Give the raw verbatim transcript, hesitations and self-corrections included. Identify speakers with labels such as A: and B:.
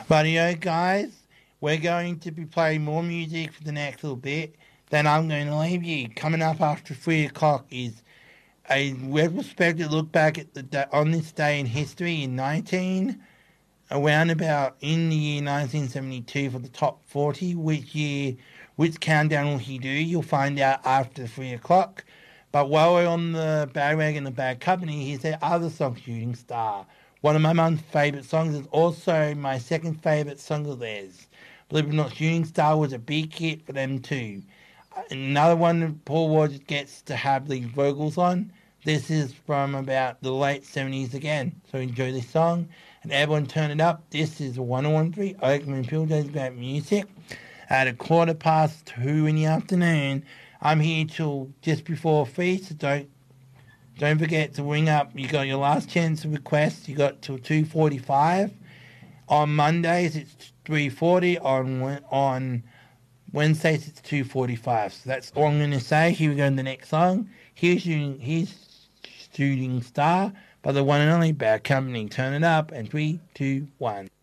A: Rightio, guys, we're going to be playing more music for the next little bit. Then I'm going to leave you. Coming up after three o'clock is a retrospective look back at the da- on this day in history in nineteen around about in the year nineteen seventy-two for the top forty. Which year, which countdown will he do? You'll find out after three o'clock. But while we're on the Bad Rag and the Bad Company, here's their other song, Shooting Star. One of my mum's favourite songs is also my second favourite song of theirs. Believe it or not, Shooting Star was a big hit for them too. Another one that Paul Rogers gets to have these vocals on. This is from about the late seventies again. So enjoy this song. And everyone turn it up. This is one oh one point three Oakland Filters about music. At a quarter past two in the afternoon. I'm here till just before three, so don't don't forget to ring up. You got your last chance to request. You got till two forty-five. On Mondays it's three forty. On on Wednesdays it's two forty-five. So that's all I'm going to say. Here we go in the next song. Here's shooting, here's Shooting Star by the one and only Bad Company. Turn it up and three, two, one.